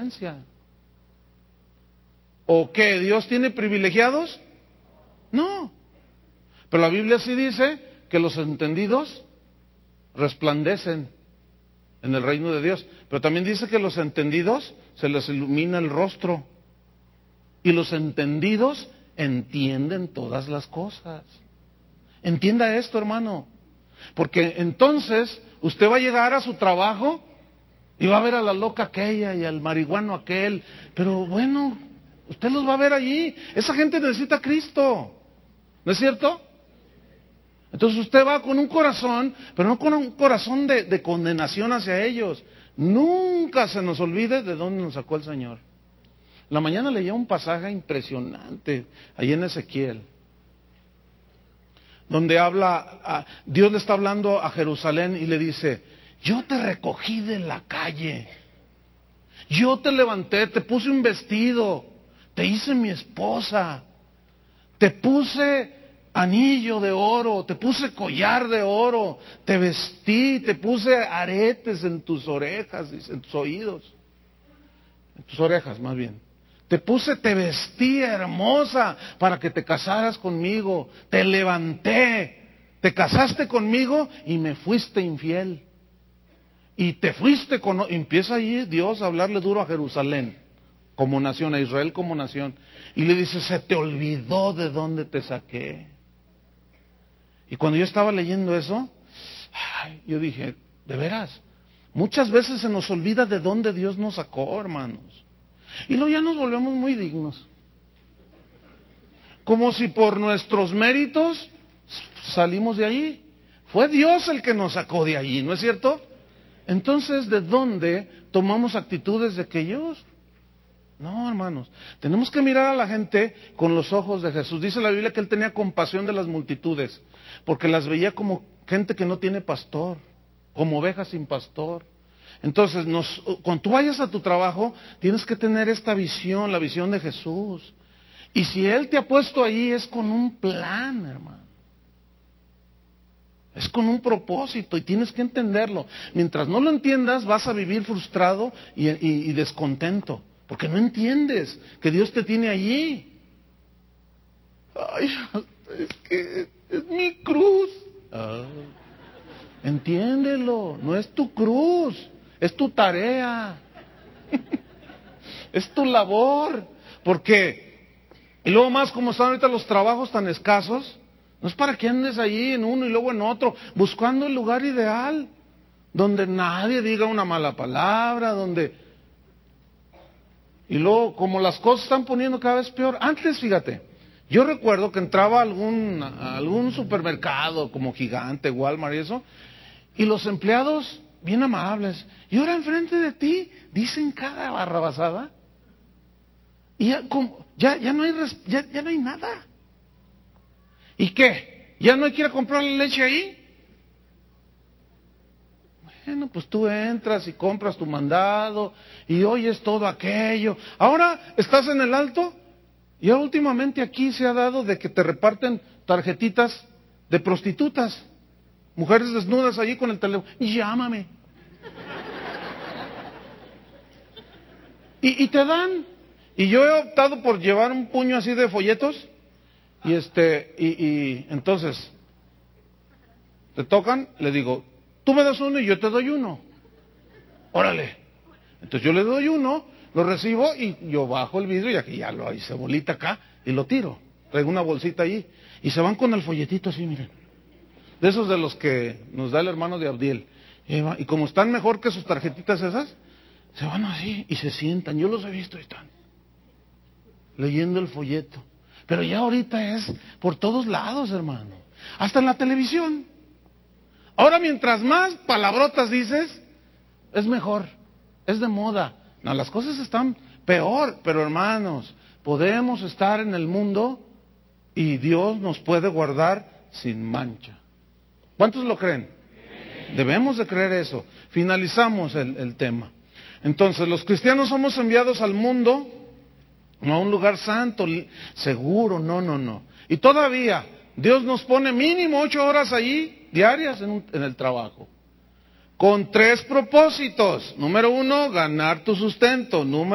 inteligencia. ¿O qué? ¿Dios tiene privilegiados? No. Pero la Biblia sí dice que los entendidos resplandecen en el reino de Dios. Pero también dice que los entendidos se les ilumina el rostro. Y los entendidos entienden todas las cosas. Entienda esto, hermano. Porque entonces usted va a llegar a su trabajo y va a ver a la loca aquella y al marihuano aquel. Pero bueno, usted los va a ver allí. Esa gente necesita a Cristo. ¿No es cierto? Entonces usted va con un corazón, pero no con un corazón de condenación hacia ellos. Nunca se nos olvide de dónde nos sacó el Señor. La mañana leía un pasaje impresionante ahí en Ezequiel, donde Dios le está hablando a Jerusalén y le dice: yo te recogí de la calle, yo te levanté, te puse un vestido, te hice mi esposa, te puse anillo de oro, te puse collar de oro, te vestí, te puse aretes en tus orejas, en tus oídos, en tus orejas más bien. Te vestí hermosa para que te casaras conmigo, te levanté, te casaste conmigo y me fuiste infiel. Y te fuiste empieza ahí Dios a hablarle duro a Jerusalén como nación, a Israel como nación. Y le dice: se te olvidó de dónde te saqué. Y cuando yo estaba leyendo eso, yo dije, de veras, muchas veces se nos olvida de dónde Dios nos sacó, hermanos. Y luego ya nos volvemos muy dignos. Como si por nuestros méritos salimos de allí. Fue Dios el que nos sacó de allí, ¿no es cierto? Entonces, ¿de dónde tomamos actitudes de aquellos? No, hermanos. Tenemos que mirar a la gente con los ojos de Jesús. Dice la Biblia que Él tenía compasión de las multitudes, porque las veía como gente que no tiene pastor, como ovejas sin pastor. Entonces, cuando tú vayas a tu trabajo, tienes que tener esta visión, la visión de Jesús. Y si Él te ha puesto ahí, es con un plan, hermano. Es con un propósito y tienes que entenderlo. Mientras no lo entiendas, vas a vivir frustrado y descontento, porque no entiendes que Dios te tiene allí. Ay, es que es mi cruz. Entiéndelo, no es tu cruz. Es tu tarea, es tu labor, porque, y luego más como están ahorita los trabajos tan escasos, no es para que andes allí en uno y luego en otro, buscando el lugar ideal, donde nadie diga una mala palabra, y luego como las cosas están poniendo cada vez peor. Antes, fíjate, yo recuerdo que entraba a algún supermercado como Gigante, Walmart y eso, y los empleados bien amables, y ahora enfrente de ti dicen cada barrabasada y ya no hay nada. ¿Y qué? ¿Ya no hay que ir a comprar la leche ahí? Bueno, pues tú entras y compras tu mandado y oyes todo aquello. Ahora estás en el alto y ya últimamente aquí se ha dado de que te reparten tarjetitas de prostitutas, mujeres desnudas allí con el teléfono. Llámame. Y te dan. Y yo he optado por llevar un puño así de folletos. Y entonces, te tocan, le digo, tú me das uno y yo te doy uno. Órale. Entonces yo le doy uno, lo recibo y yo bajo el vidrio y aquí ya lo hice bolita acá y lo tiro. Traigo una bolsita ahí. Y se van con el folletito así, miren. De esos de los que nos da el hermano de Abdiel. Y como están mejor que sus tarjetitas esas, se van así y se sientan. Yo los he visto y están leyendo el folleto. Pero ya ahorita es por todos lados, hermano. Hasta en la televisión. Ahora mientras más palabrotas dices, es mejor. Es de moda. No, las cosas están peor. Pero hermanos, podemos estar en el mundo y Dios nos puede guardar sin mancha. ¿Cuántos lo creen? Debemos de creer eso. Finalizamos el tema. Entonces, los cristianos somos enviados al mundo, no a un lugar santo, seguro, no. Y todavía, Dios nos pone mínimo 8 horas allí, diarias, en el trabajo. Con 3 propósitos. Número 1, ganar tu sustento. Número